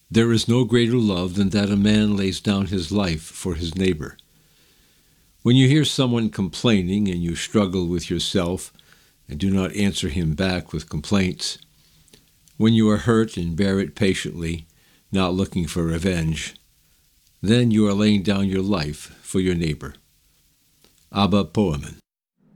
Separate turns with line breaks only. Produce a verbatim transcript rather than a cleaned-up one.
There is no greater love than that a man lays down his life for his neighbor. When you hear someone complaining and you struggle with yourself and do not answer him back with complaints, when you are hurt and bear it patiently, not looking for revenge, then you are laying down your life for your neighbor. Abba Poemen.